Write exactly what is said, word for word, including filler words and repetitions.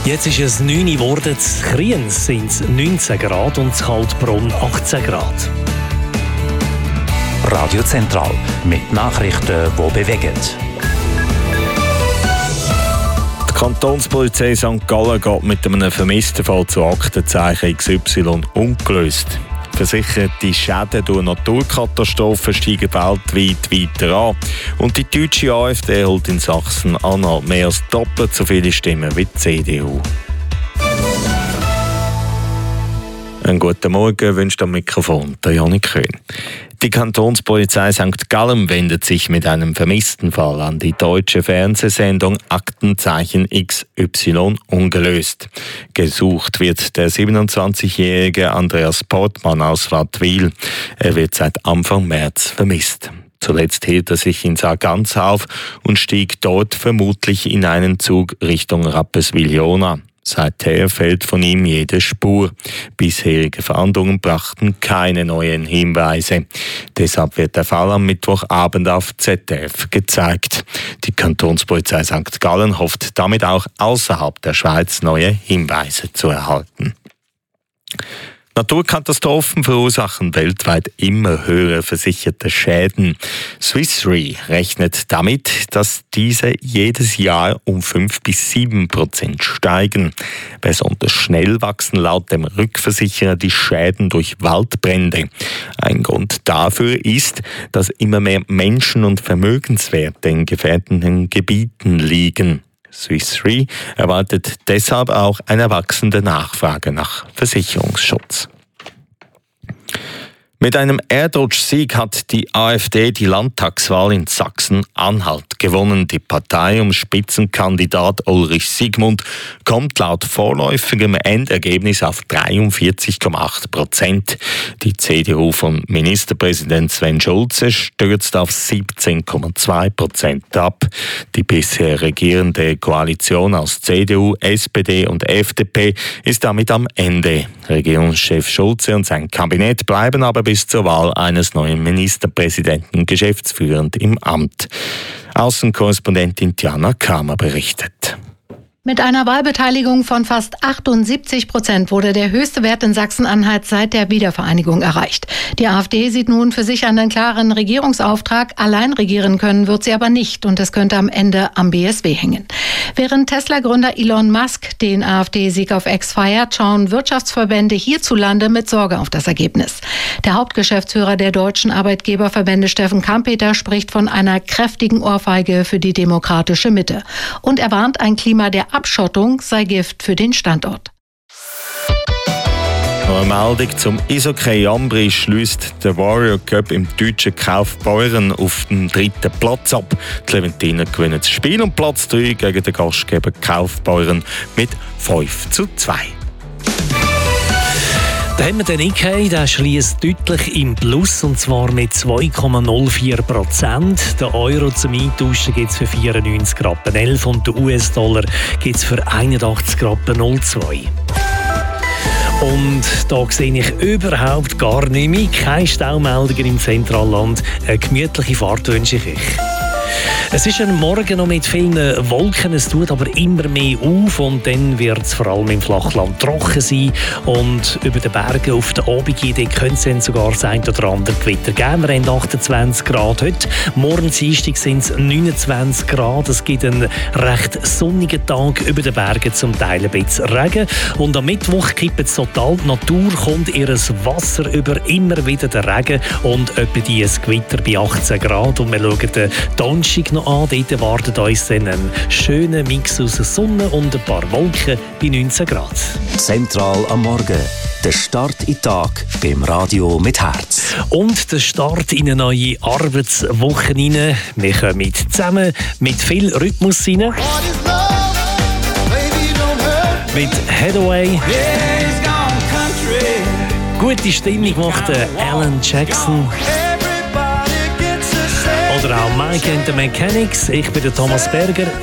Jetzt ist es neun Uhr geworden, in Kriens sind es neunzehn Grad und in Kaltbrunn achtzehn Grad. Radio Zentral mit Nachrichten, die bewegen. Die Kantonspolizei Sankt Gallen geht mit einem vermissten Fall zu Aktenzeichen X Y ungelöst. Versicherte Schäden durch Naturkatastrophen steigen weltweit weiter an. Und die deutsche AfD holt in Sachsen-Anhalt mehr als doppelt so viele Stimmen wie die C D U. Einen guten Morgen wünscht am Mikrofon der Janik Köhn. Die Kantonspolizei Sankt Gallen wendet sich mit einem vermissten Fall an die deutsche Fernsehsendung Aktenzeichen X Y ungelöst. Gesucht wird der siebenundzwanzigjährige Andreas Portmann aus Wattwil. Er wird seit Anfang März vermisst. Zuletzt hielt er sich in Sargans auf und stieg dort vermutlich in einen Zug Richtung Rapperswil-Jona. Seither fehlt von ihm jede Spur. Bisherige Verhandlungen brachten keine neuen Hinweise. Deshalb wird der Fall am Mittwochabend auf Z D F gezeigt. Die Kantonspolizei Sankt Gallen hofft damit auch außerhalb der Schweiz neue Hinweise zu erhalten. Naturkatastrophen verursachen weltweit immer höhere versicherte Schäden. Swiss Re rechnet damit, dass diese jedes Jahr um fünf bis sieben Prozent steigen. Besonders schnell wachsen laut dem Rückversicherer die Schäden durch Waldbrände. Ein Grund dafür ist, dass immer mehr Menschen und Vermögenswerte in gefährdeten Gebieten liegen. Swiss Re erwartet deshalb auch eine wachsende Nachfrage nach Versicherungsschutz. Mit einem Erdrutschsieg hat die AfD die Landtagswahl in Sachsen-Anhalt gewonnen. Die Partei um Spitzenkandidat Ulrich Siegmund kommt laut vorläufigem Endergebnis auf dreiundvierzig Komma acht Prozent. Die C D U von Ministerpräsident Sven Schulze stürzt auf siebzehn Komma zwei Prozent ab. Die bisher regierende Koalition aus C D U, S P D und F D P ist damit am Ende. Regierungschef Schulze und sein Kabinett bleiben aber bis zur Wahl eines neuen Ministerpräsidenten geschäftsführend im Amt. Außenkorrespondentin Diana Kramer berichtet. Mit einer Wahlbeteiligung von fast achtundsiebzig Prozent wurde der höchste Wert in Sachsen-Anhalt seit der Wiedervereinigung erreicht. Die AfD sieht nun für sich einen klaren Regierungsauftrag. Allein regieren können wird sie aber nicht und es könnte am Ende am B S W hängen. Während Tesla-Gründer Elon Musk den AfD-Sieg auf X feiert, schauen Wirtschaftsverbände hierzulande mit Sorge auf das Ergebnis. Der Hauptgeschäftsführer der deutschen Arbeitgeberverbände Steffen Kampeter spricht von einer kräftigen Ohrfeige für die demokratische Mitte. Und er warnt, ein Klima der Abschottung sei Gift für den Standort. Eine Meldung zum Eishockey Ambri schließt der Warrior Cup im deutschen Kaufbeuren auf den dritten Platz ab. Die Leventiner gewinnen das Spiel und Platz drei gegen den Gastgeber Kaufbeuren mit fünf zu zwei. Da haben wir den Nikkei, der schliesst deutlich im Plus, und zwar mit zwei Komma null vier Prozent. Der Euro zum Eintauschen gibt es für vierundneunzig Rappen elf und der U S-Dollar gibt es für einundachtzig Rappen null zwei. Und da sehe ich überhaupt gar nicht mehr. Keine Staumeldungen im Zentralland. Eine gemütliche Fahrt wünsche ich euch. Es ist ein Morgen noch mit vielen Wolken, es tut aber immer mehr auf und dann wird es vor allem im Flachland trocken sein und über den Bergen auf der Abendseite könnte es dann sogar das ein oder andere Gewitter geben. Wir haben achtundzwanzig Grad heute, morgen Dienstag sind es neunundzwanzig Grad, es gibt einen recht sonnigen Tag über den Bergen, zum Teil ein bisschen Regen und am Mittwoch kippt es total, die Natur kommt ihr Wasser über, immer wieder der Regen und etwa dieses Gewitter bei achtzehn Grad und wir schauen den Donnerstag noch an. Dort erwartet uns dann ein schöner Mix aus Sonne und ein paar Wolken bei neunzehn Grad. Zentral am Morgen. Der Start in den Tag beim Radio mit Herz. Und der Start in eine neue Arbeitswoche rein. Wir kommen zusammen mit viel Rhythmus rein. Mit Hathaway. Gute Stimmung macht Alan Jackson. Oder auch Mike and the Mechanics. Ich bin der Thomas Berger.